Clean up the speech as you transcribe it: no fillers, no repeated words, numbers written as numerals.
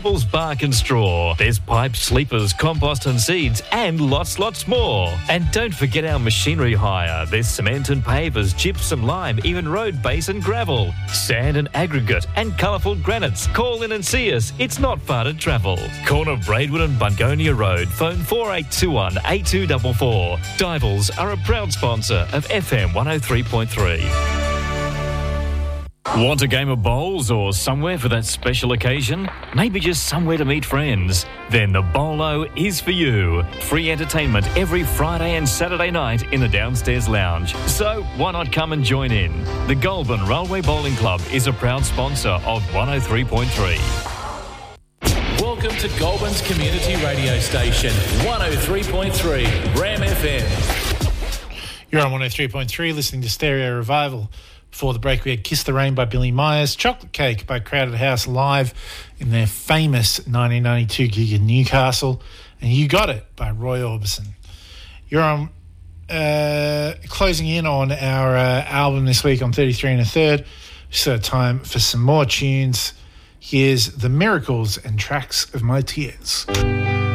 Apples, bark and straw. There's pipes, sleepers, compost and seeds, and lots more. And don't forget our machinery hire. There's cement and pavers, gypsum, lime, even road base and gravel, sand and aggregate, and colourful granites. Call in and see us. It's not far to travel. Corner Braidwood and Bungonia Road. Phone 4821 8244. Divals are a proud sponsor of FM 103.3. Want a game of bowls or somewhere for that special occasion? Maybe just somewhere to meet friends? Then the Bowlo is for you. Free entertainment every Friday and Saturday night in the downstairs lounge. So why not come and join in? The Goulburn Railway Bowling Club is a proud sponsor of 103.3. Welcome to Goulburn's community radio station, 103.3 Ram FM. You're on 103.3 listening to Stereo Revival. Before the break, we had Kiss the Rain by Billy Myers, Chocolate Cake by Crowded House live in their famous 1992 gig in Newcastle, and You Got It by Roy Orbison. You're on closing in on our album this week on 33 and a third. So time for some more tunes. Here's The Miracles and Tracks of My Tears.